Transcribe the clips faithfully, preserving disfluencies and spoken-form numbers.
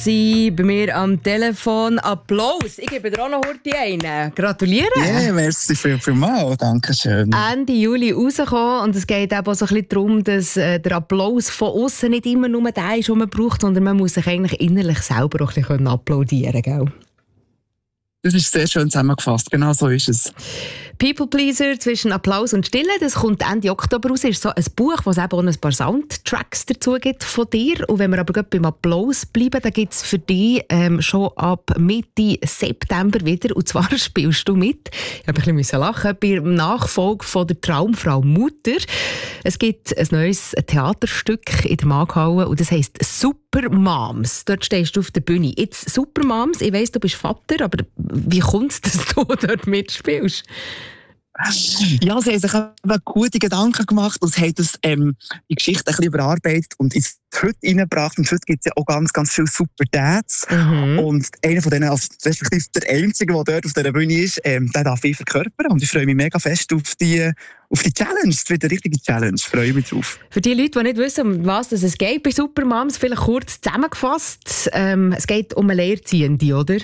bei mir am Telefon. Applaus! Ich gebe dir auch noch heute einen. Gratuliere! Ja, yeah, merci viel, viel mal. Danke schön. Ende Juli rausgekommen und es geht eben auch so ein bisschen darum, dass äh, der Applaus von außen nicht immer nur der ist, den man braucht, sondern man muss sich eigentlich innerlich selber auch ein bisschen applaudieren, gell? Das ist sehr schön zusammengefasst, genau so ist es. People Pleaser zwischen Applaus und Stille, das kommt Ende Oktober raus. Das ist so ein Buch, wo es eben auch ein paar Soundtracks dazu gibt von dir. Und wenn wir aber gerade beim Applaus bleiben, dann gibt es für dich ähm, schon ab Mitte September wieder, und zwar spielst du mit, ich habe ein bisschen lachen, bei Nachfolge von der Traumfrau Mutter. Es gibt ein neues Theaterstück in der Maghalle und das heisst Super Moms. Dort stehst du auf der Bühne. Jetzt Super Moms, ich weiss, du bist Vater, aber wie kommt es, dass du dort mitspielst? Ja, sie haben sich eben gute Gedanken gemacht und sie haben das, ähm, die Geschichte ein bisschen überarbeitet und ins heute reingebracht. Und heute gibt es ja auch ganz, ganz viele Super Dads. Mhm. Und einer von denen, also respektive der Einzige, der dort auf dieser Bühne ist, ähm, der darf ich verkörpern. Und ich freue mich mega fest auf die, auf die Challenge. Es wird eine richtige Challenge. Ich freue mich drauf. Für die Leute, die nicht wissen, um was es geht bei Supermoms, vielleicht kurz zusammengefasst. Ähm, es geht um eine Alleinerziehende, oder?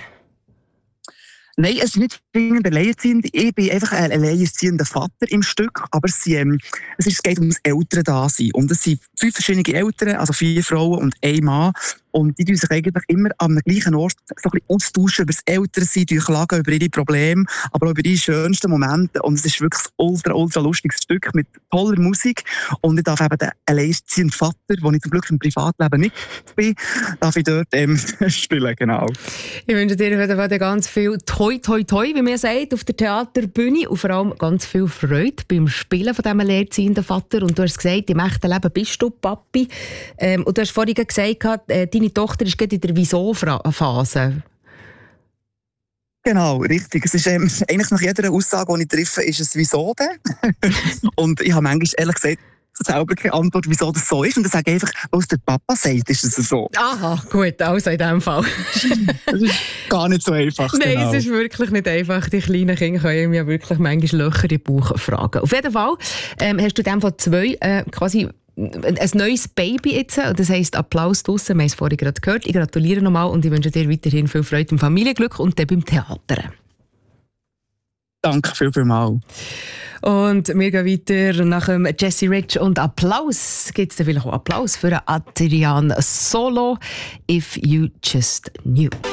Nein, es ist nicht zwingend alleinerziehend. Ich bin einfach ein alleinerziehender Vater im Stück. Aber es, ähm, es, ist, es geht ums Eltern-Dasein. Und es sind fünf verschiedene Eltern, also vier Frauen und ein Mann. Und die tun sich eigentlich immer am gleichen Ort so ein bisschen austauschen über das Elternsein, die klagen über ihre Probleme, aber auch über ihre schönsten Momente. Und es ist wirklich ein ultra, ultra lustiges Stück mit toller Musik. Und ich darf eben den alleinerziehenden Vater, wo ich zum Glück im Privatleben nicht bin, darf ich dort ähm, spielen, genau. Ich wünsche dir heute ganz viel Toi, Toi, Toi, wie man sagt, auf der Theaterbühne und vor allem ganz viel Freude beim Spielen von diesem alleinerziehenden Vater. Und du hast gesagt, im echten Leben bist du Papi. Ähm, und du hast vorhin gesagt, äh, deine Tochter ist gerade in der Wieso-Phase. Genau, richtig. Es ist ähm, eigentlich nach jeder Aussage, die ich treffe, ist es «Wieso denn?» Und ich habe manchmal, ehrlich gesagt, selber keine Antwort, wieso das so ist. Und dann sage ich einfach, was der Papa sagt, ist es so. Aha, gut, also in diesem Fall. Das ist gar nicht so einfach. Nein, genau. Es ist wirklich nicht einfach. Die kleinen Kinder können ja wirklich manchmal Löcher in den Bauch fragen. Auf jeden Fall ähm, hast du in diesem Fall zwei äh, quasi ein neues Baby jetzt, das heisst Applaus draussen, wir haben es vorhin gerade gehört. Ich gratuliere nochmal und ich wünsche dir weiterhin viel Freude im Familienglück und dann beim Theater. Danke viel, viel mal. Und wir gehen weiter. Nach dem Jessie Rich und Applaus gibt es dann vielleicht auch Applaus für Adrian Solo, «If You Just Knew».